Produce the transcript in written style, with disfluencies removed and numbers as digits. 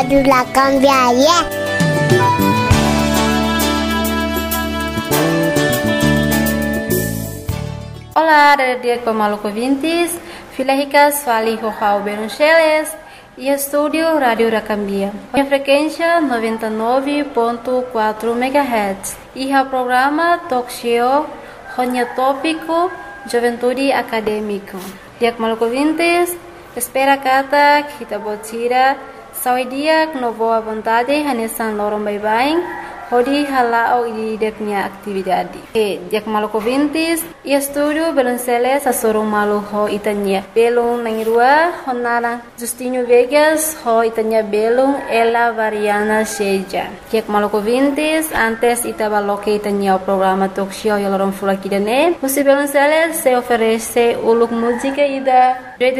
La cambiaria. Olá, dia com maluco vintes, filhas fali João Beruncheles e estúdio Rádio Racambia. A frequência 99.4 MHz e o programa Talk Show Ronya Tópico Juventude Acadêmico. Dia com maluco vintes, espera kata kita botira saudia no boa vontade hanesan lorong bye-bye. Hodi halao di punya atividade. Dia maluco vintes e estúdio Belunceles a sorong malu ho itanya. Belung nangirua honara Justinho Vegas ho itanya belung Ella Variana Seja. Dia maluco vintes antes itabaloke itanya o programa talk show yang lorong fula kidane. Musi Belunceles se oferece uluk música ida